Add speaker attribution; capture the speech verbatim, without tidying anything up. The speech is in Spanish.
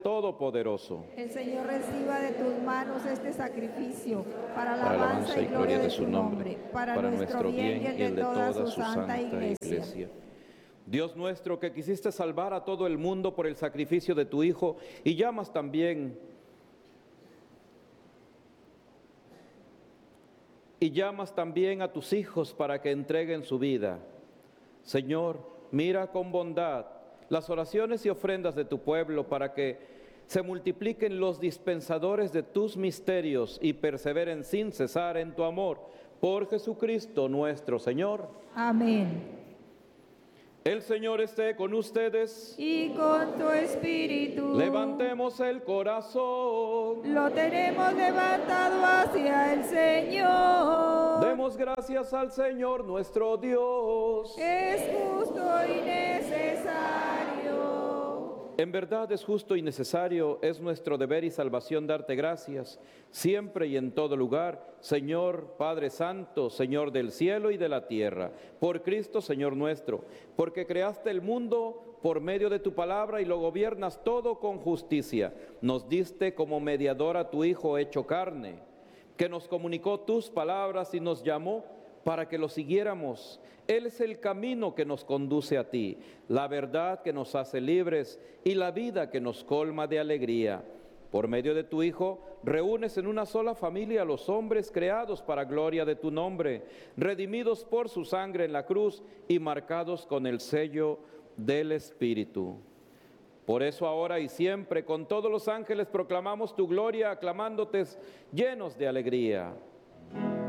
Speaker 1: Todopoderoso.
Speaker 2: El Señor reciba de tus manos este sacrificio para la alabanza y gloria de su nombre, para, para nuestro bien y el de toda su santa iglesia.
Speaker 1: Dios nuestro, que quisiste salvar a todo el mundo por el sacrificio de tu Hijo, y llamas también y llamas también a tus hijos para que entreguen su vida. Señor, mira con bondad las oraciones y ofrendas de tu pueblo para que se multipliquen los dispensadores de tus misterios y perseveren sin cesar en tu amor. Por Jesucristo nuestro Señor.
Speaker 2: Amén.
Speaker 1: El Señor esté con ustedes.
Speaker 2: Y con tu espíritu.
Speaker 1: Levantemos el corazón.
Speaker 2: Lo tenemos levantado hacia el Señor.
Speaker 1: Demos gracias al Señor nuestro Dios.
Speaker 2: Es justo y necesario.
Speaker 1: En verdad es justo y necesario, es nuestro deber y salvación darte gracias, siempre y en todo lugar, Señor Padre Santo, Señor del cielo y de la tierra, por Cristo Señor nuestro, porque creaste el mundo por medio de tu palabra y lo gobiernas todo con justicia. Nos diste como mediador a tu Hijo hecho carne, que nos comunicó tus palabras y nos llamó para que lo siguiéramos. Él es el camino que nos conduce a ti, la verdad que nos hace libres y la vida que nos colma de alegría. Por medio de tu Hijo, reúnes en una sola familia a los hombres creados para gloria de tu nombre, redimidos por su sangre en la cruz y marcados con el sello del Espíritu. Por eso ahora y siempre, con todos los ángeles, proclamamos tu gloria, aclamándote llenos de alegría.